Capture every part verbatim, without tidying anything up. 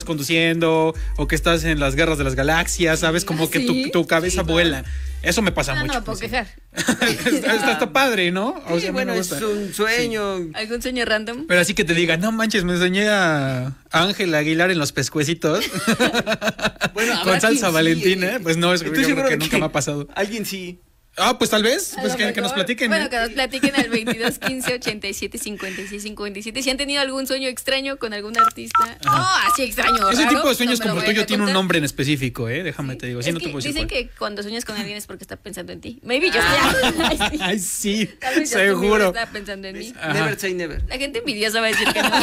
conduciendo o que estás en las guerras de las galaxias, ¿sabes? Como que tu, tu cabeza sí, vuela. Eso me pasa no, mucho. No, me puedo quejar. está, está, está padre, ¿no? O sí, sea, bueno, es un sueño. Sí. ¿Algún sueño random? Pero así que te diga, no manches, me soñé a Ángel Aguilar en los pescuecitos. Bueno, con salsa sí, valentina. Sí. Pues no, es que nunca que me ha pasado. Alguien sí. Ah, pues tal vez, pues que, que nos platiquen. Bueno, que nos platiquen al veintidós quince ochenta y siete cincuenta y seis cincuenta y siete si han tenido algún sueño extraño con algún artista. No, oh, así extraño. Ese raro, tipo de sueños no como el tuyo tiene un nombre en específico, eh, déjame sí. te digo. Sí, es no que te puedo dicen que cuando sueñas con alguien es porque está pensando en ti. Maybe yo estoy. Ay, sí, Ay, sí seguro. Está pensando en mí. Ajá. Never say never. La gente envidiosa va a decir que no.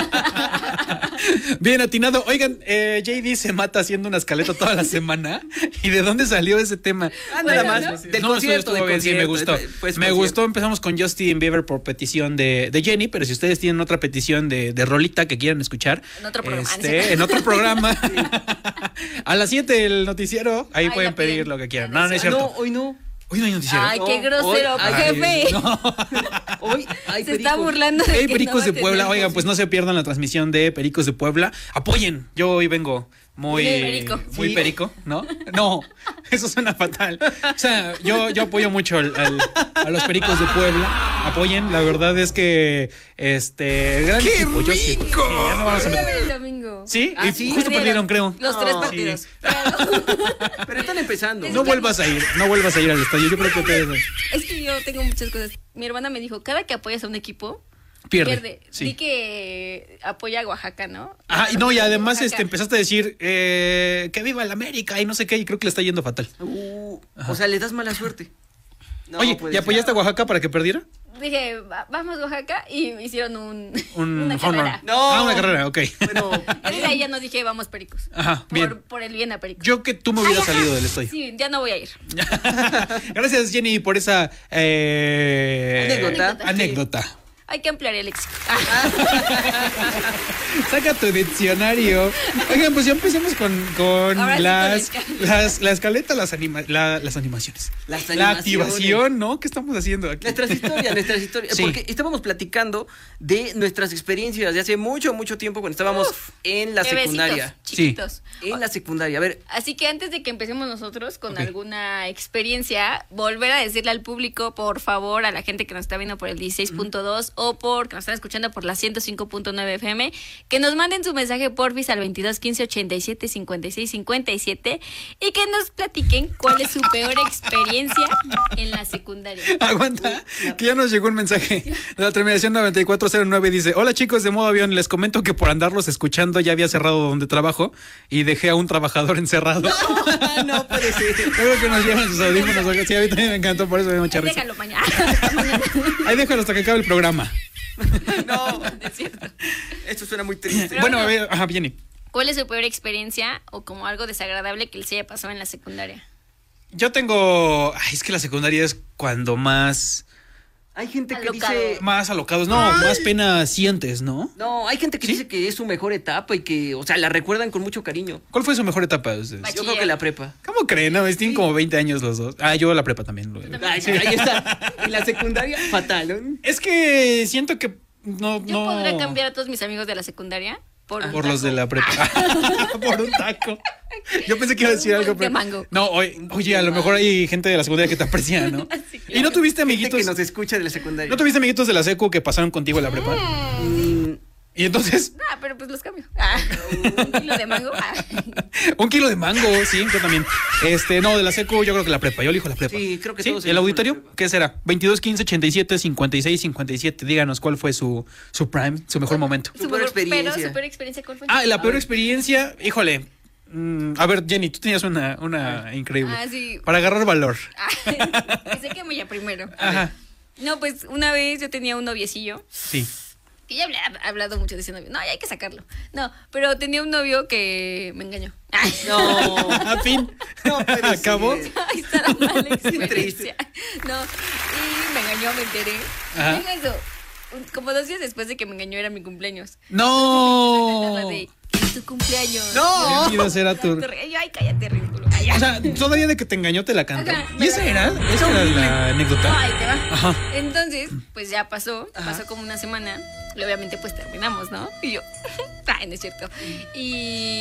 Bien atinado. Oigan, eh, J D se mata haciendo una escaleta toda la semana. ¿Y de dónde salió ese tema? Ah, nada bueno, más. ¿no? Del no, concierto, del concierto. Sí, me gustó. Pues, me gustó. Empezamos con Justin Bieber por petición de, de Jenny, pero si ustedes tienen otra petición de, de rolita que quieran escuchar. En otro programa. Este, en otro programa. Sí. A las siete del noticiero, ahí Ay, pueden pedir lo que quieran. No, no es cierto. No, hoy no. Hoy no hay noticiero. Ay, qué grosero, hoy, jefe. Ay, no. Hoy hay Se pericos. Está burlando de Hay que Pericos no de Puebla. Oigan, pues no se pierdan la transmisión de Pericos de Puebla. Apoyen. Yo hoy vengo muy perico. muy sí. perico, ¿no? No, eso suena fatal. O sea, yo, yo apoyo mucho al, al, a los Pericos de Puebla. Apoyen, la verdad es que este gran ¡qué equipo. rico! Yo sí, ya no vamos a ver el domingo. Sí, ¿Ah, y sí? justo perdieron, creo. Los tres partidos. Sí. Pero... Pero están empezando. No vuelvas a ir, no vuelvas a ir al estadio. Yo creo que te... Es que yo tengo muchas cosas. Mi hermana me dijo, cada que apoyas a un equipo Pierde. Pierde. Sí. Di que apoya a Oaxaca, ¿no? Ah, y no, y además este, empezaste a decir eh, que viva el América y no sé qué, y creo que le está yendo fatal. Uh, o sea, le das mala suerte. No, Oye, ¿y apoyaste a Oaxaca para que perdiera? Dije, va, vamos a Oaxaca y me hicieron un, un una carrera. No. Ah, una carrera, ok. Bueno, desde ahí ya no dije, vamos Pericos. Ajá, bien. Por, por el bien a Pericos. Yo que tú me hubieras Ay, salido del estadio. Sí, ya no voy a ir. Gracias, Jenny, por esa eh, anécdota. anécdota. Hay que ampliar el léxico. Saca tu diccionario. Oigan, pues ya empecemos con, con las, las la escaleta, las, anima, la, las animaciones. Las la activación, ¿no? ¿Qué estamos haciendo aquí? Nuestras historias, nuestras historias. Sí. Porque estábamos platicando de nuestras experiencias de hace mucho, mucho tiempo cuando estábamos Uf, en la secundaria. Chiquitos. Sí. En la secundaria. A ver. Así que antes de que empecemos nosotros con okay. alguna experiencia, volver a decirle al público, por favor, a la gente que nos está viendo por el dieciséis punto dos mm. o por que nos están escuchando por la ciento cinco punto nueve F M, que nos manden su mensaje porfis al veintidós quince ochenta y siete cincuenta y seis cincuenta y siete y que nos platiquen cuál es su peor experiencia en la secundaria. Aguanta, que ya nos llegó un mensaje de la terminación noventa y cuatro cero nueve. Dice: hola chicos de Modo Avión, les comento que por andarlos escuchando ya había cerrado donde trabajo y dejé a un trabajador encerrado. No, no puede ser. Creo que nos llevan sus audífonos. Sí, a mí también me encantó, por eso me dio mucha risa. Déjalo mañana. Ahí déjalo hasta que acabe el programa. No, es cierto. Esto suena muy triste. Pero bueno, a ver, ajá, Jenny. ¿Cuál es su peor experiencia o como algo desagradable que les haya pasado en la secundaria? Yo tengo... Ay, es que la secundaria es cuando más... Hay gente que Alocado. dice... Más alocados, no, Ay. más pena sientes, ¿no? No, hay gente que ¿Sí? dice que es su mejor etapa y que, o sea, la recuerdan con mucho cariño. ¿Cuál fue su mejor etapa de ustedes? Yo creo que la prepa. ¿Cómo creen? No, tienen sí. como veinte años los dos. Ah, yo la prepa también. Ay, sí, ahí está. En la secundaria, fatal, ¿no? Es que siento que no... Yo no... podría cambiar a todos mis amigos de la secundaria por ah, un Por taco. los de la prepa. Por un taco. Yo pensé que iba a decir algo, pero... De mango. No, oye, oye, a lo mejor hay gente de la secundaria que te aprecia, ¿no? Sí, claro. ¿Y no tuviste amiguitos? Gente que nos escucha de la secundaria. ¿No tuviste amiguitos de la secu que pasaron contigo en la prepa? Mm. ¿Y entonces? Ah, pero pues los cambio. Ah, un kilo de mango. Ah. Un kilo de mango, sí, yo también. Este, no, de la secu yo creo que la prepa. Yo elijo la prepa. Sí, creo que ¿Sí? todos. ¿El auditorio? ¿Qué será? veintidós quince ochenta y siete cincuenta y seis cincuenta y siete. Díganos cuál fue su, su prime, su mejor momento. Su peor experiencia. Pero su peor experiencia, ¿cuál fue? Ah, la peor experiencia, híjole. Mm, a ver, Jenny, tú tenías una, una increíble. Ah, sí. Para agarrar valor. Ah, pensé que me ya primero. Ajá. No, pues una vez yo tenía un noviecillo. Sí. Que ya he hablado mucho de ese novio. No, ya hay que sacarlo. No, pero tenía un novio que me engañó. No. A fin. No, pero acabó. Sí. Ahí está la mala experiencia. No, y me engañó, me enteré. Ajá. Deja eso. Como dos días después de que me engañó era mi cumpleaños. No. De, es tu cumpleaños. No. Iba a ser a tu... Yo, ay, cállate, ridículo. Ay, O sea, todavía de que te engañó te la cantó. Ajá, ¿Y esa era? ¿Esa era la anécdota? No, ahí te va. Ajá. Entonces, pues ya pasó, Ajá. pasó como una semana y obviamente pues terminamos, ¿no? Y yo, ay, no es cierto. Y